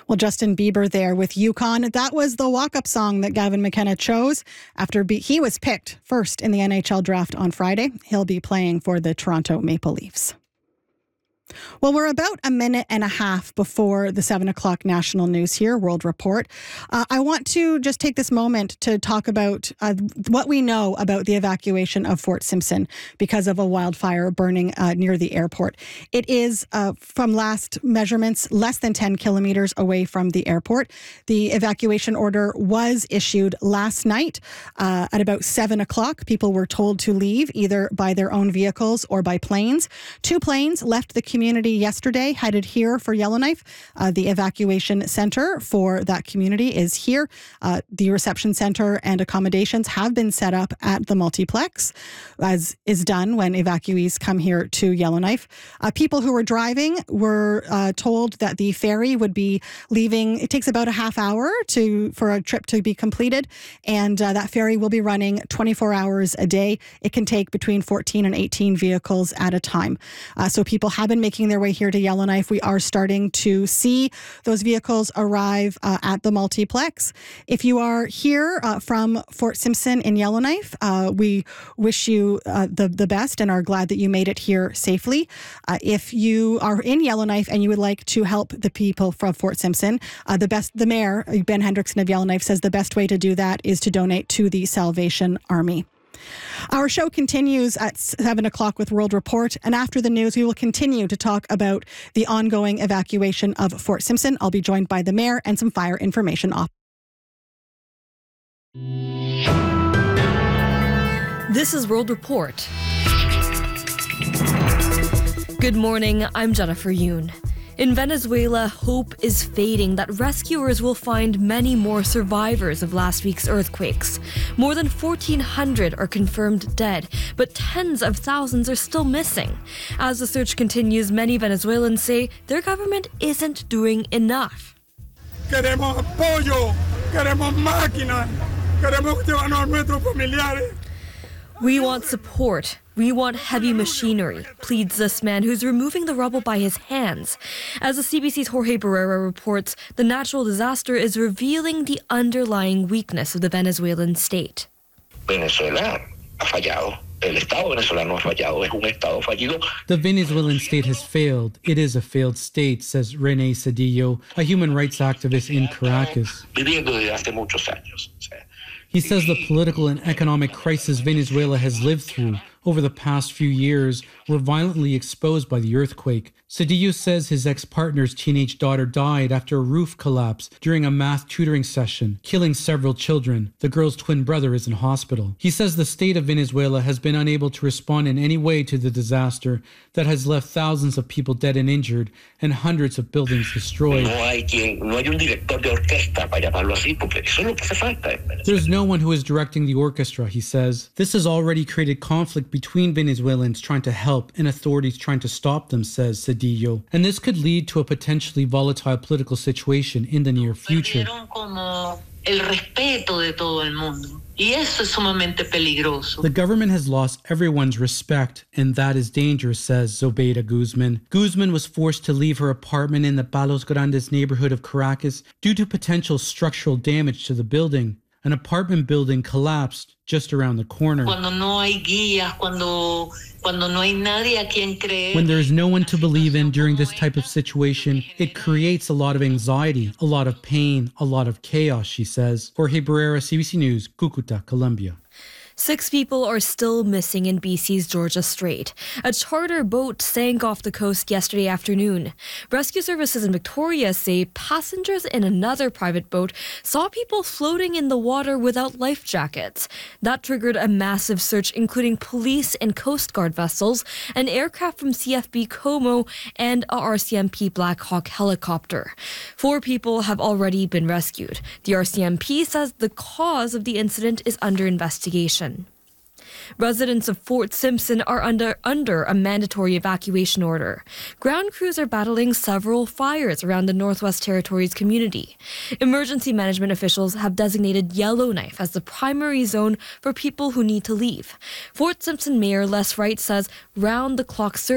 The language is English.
Well, Justin Bieber there with Yukon. That was the walk-up song that Gavin McKenna chose after he was picked first in the NHL draft on Friday. He'll be playing for the Toronto Maple Leafs. Well, we're about a minute and a half before the 7 o'clock national news here, World Report. I want to just take this moment to talk about what we know about the evacuation of Fort Simpson because of a wildfire burning near the airport. It is, from last measurements, less than 10 kilometers away from the airport. The evacuation order was issued last night at about 7 o'clock. People were told to leave either by their own vehicles or by planes. 2 planes left the community yesterday, headed here for Yellowknife. The evacuation center for that community is here. The reception center and accommodations have been set up at the multiplex, as is done when evacuees come here to Yellowknife. People who were driving were told that the ferry would be leaving. It takes about a half hour for a trip to be completed, and that ferry will be running 24 hours a day. It can take between 14 and 18 vehicles at a time. So people have been making their way here to Yellowknife. We are starting to see those vehicles arrive at the multiplex. If you are here from Fort Simpson in Yellowknife, we wish you the best and are glad that you made it here safely. If you are in Yellowknife and you would like to help the people from Fort Simpson, the mayor, Ben Hendrickson of Yellowknife, says the best way to do that is to donate to the Salvation Army. Our show continues at 7 o'clock with World Report, and after the news, we will continue to talk about the ongoing evacuation of Fort Simpson. I'll be joined by the mayor and some fire information off. This is World Report. Good morning, I'm Jennifer Yoon. In Venezuela, hope is fading that rescuers will find many more survivors of last week's earthquakes. More than 1,400 are confirmed dead, but tens of thousands are still missing. As the search continues, many Venezuelans say their government isn't doing enough. Queremos apoyo, queremos máquinas, queremos llevarnos a nuestros familiares. We want support. We want heavy machinery, pleads this man who's removing the rubble by his hands. As the CBC's Jorge Barrera reports, the natural disaster is revealing the underlying weakness of the Venezuelan state. Venezuela ha fallado. El Estado venezolano ha fallado. Es un Estado fallido. The Venezuelan state has failed. It is a failed state, says René Cedillo, a human rights activist in Caracas. Viviendo desde hace muchos años. He says the political and economic crisis Venezuela has lived through over the past few years were violently exposed by the earthquake. Cedillo says his ex-partner's teenage daughter died after a roof collapsed during a math tutoring session, killing several children. The girl's twin brother is in hospital. He says the state of Venezuela has been unable to respond in any way to the disaster that has left thousands of people dead and injured and hundreds of buildings destroyed. There's no one who is directing the orchestra, he says. This has already created conflict between Venezuelans trying to help and authorities trying to stop them, says Cedillo. And this could lead to a potentially volatile political situation in the near future. The government has lost everyone's respect, and that is dangerous, says Zobeida Guzman. Guzman was forced to leave her apartment in the Palos Grandes neighborhood of Caracas due to potential structural damage to the building. An apartment building collapsed just around the corner. When there is no one to believe in during this type of situation, it creates a lot of anxiety, a lot of pain, a lot of chaos, she says. Jorge Barrera, CBC News, Cucuta, Colombia. 6 people are still missing in BC's Georgia Strait. A charter boat sank off the coast yesterday afternoon. Rescue services in Victoria say passengers in another private boat saw people floating in the water without life jackets. That triggered a massive search, including police and Coast Guard vessels, an aircraft from CFB Como, and a RCMP Black Hawk helicopter. 4 people have already been rescued. The RCMP says the cause of the incident is under investigation. Residents of Fort Simpson are under a mandatory evacuation order. Ground crews are battling several fires around the Northwest Territories community. Emergency management officials have designated Yellowknife as the primary zone for people who need to leave. Fort Simpson Mayor Les Wright says round-the-clock